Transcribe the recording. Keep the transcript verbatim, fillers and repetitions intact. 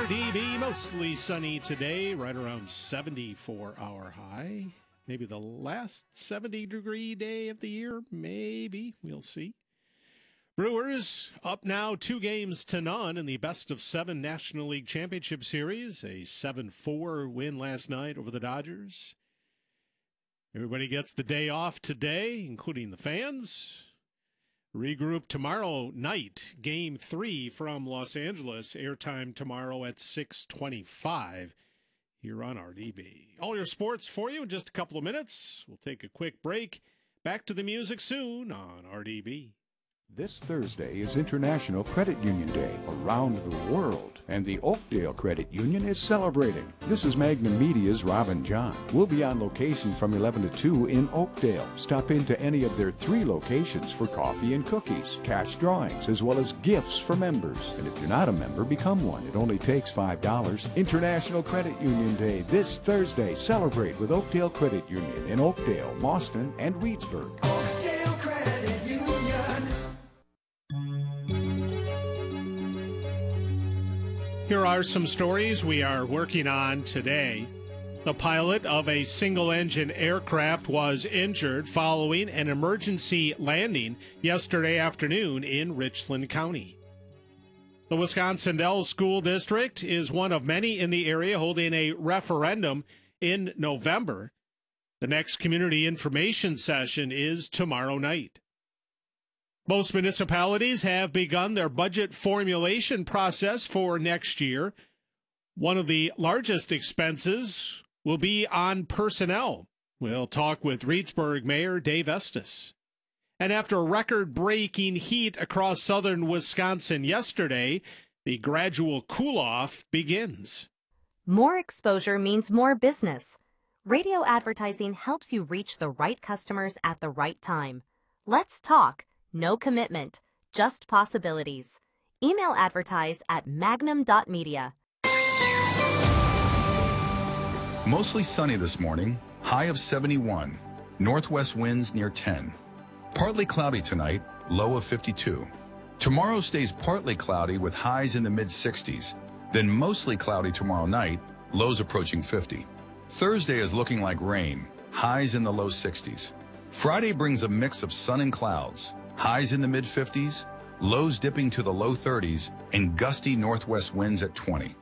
D B, mostly sunny today, right around seventy-four hour high. Maybe the last seventy degree day of the year, maybe. We'll see. Brewers up now two games to none in the best of seven National League Championship Series. A seven four win last night over the Dodgers. Everybody gets the day off today, including the fans. Regroup tomorrow night, game three from Los Angeles. Airtime tomorrow at six twenty-five here on R D B. All your sports for you in just a couple of minutes. We'll take a quick break. Back to the music soon on R D B. This Thursday is International Credit Union Day around the world, and the Oakdale Credit Union is celebrating. This is Magnum Media's Robin John. We'll be on location from eleven to two in Oakdale. Stop into any of their three locations for coffee and cookies, cash drawings, as well as gifts for members. And if you're not a member, become one. It only takes five dollars. International Credit Union Day this Thursday. Celebrate with Oakdale Credit Union in Oakdale, Mauston, and Reedsburg. Oakdale Credit Union. Here are some stories we are working on today. The pilot of a single-engine aircraft was injured following an emergency landing yesterday afternoon in Richland County. The Wisconsin Dells School District is one of many in the area holding a referendum in November. The next community information session is tomorrow night. Most municipalities have begun their budget formulation process for next year. One of the largest expenses will be on personnel. We'll talk with Reedsburg Mayor Dave Estes. And after record-breaking heat across southern Wisconsin yesterday, the gradual cool-off begins. More exposure means more business. Radio advertising helps you reach the right customers at the right time. Let's talk. No commitment, just possibilities. Email advertise at magnum dot media. Mostly sunny this morning, high of seventy-one. Northwest winds near ten. Partly cloudy tonight, low of fifty-two. Tomorrow stays partly cloudy with highs in the mid sixties. Then mostly cloudy tomorrow night, lows approaching fifty. Thursday is looking like rain, highs in the low sixties. Friday brings a mix of sun and clouds. Highs in the mid fifties, lows dipping to the low thirties, and gusty northwest winds at twenty.